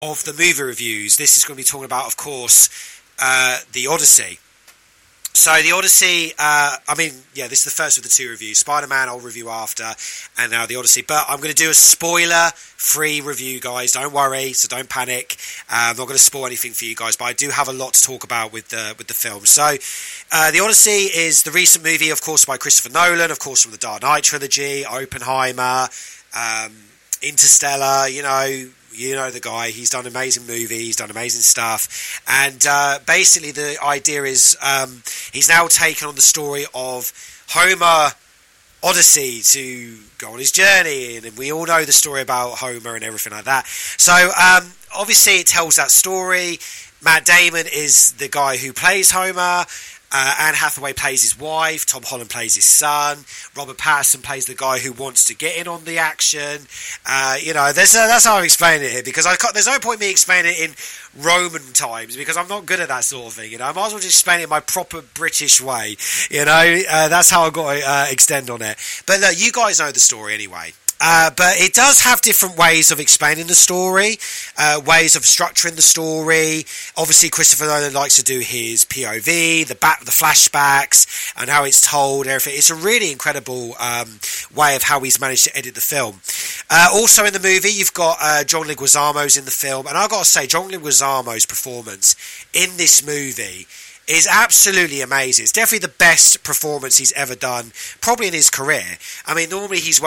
of the movie reviews. This is going to be talking about, of course, the Odyssey. So the Odyssey, this is the first of the two reviews. Spider-Man I'll review after, and now the Odyssey. But I'm going to do a spoiler-free review, guys. Don't worry, so don't panic. I'm not going to spoil anything for you guys, but I do have a lot to talk about with the film. So the Odyssey is the recent movie, of course, by Christopher Nolan, of course, from the Dark Knight trilogy, Oppenheimer, Interstellar, you know the guy. He's done amazing movies, he's done amazing stuff, and basically the idea is he's now taken on the story of Homer Odyssey to go on his journey, and we all know the story about Homer and everything like that. So obviously it tells that story. Matt Damon is the guy who plays Homer. Anne Hathaway plays his wife. Tom Holland plays his son. Robert Pattinson plays the guy who wants to get in on the action. That's how I'm explaining it here, because there's no point me explaining it in Roman times, because I'm not good at that sort of thing. I might as well just explain it in my proper British way. That's how I've got to extend on it. But look, you guys know the story anyway. But it does have different ways of explaining the story, ways of structuring the story. Obviously, Christopher Nolan likes to do his POV, the flashbacks, and how it's told, everything. It's a really incredible way of how he's managed to edit the film. Also in the movie, you've got John Leguizamo's in the film, and I've got to say, John Leguizamo's performance in this movie is absolutely amazing. It's definitely the best performance he's ever done, probably in his career. I mean, normally he's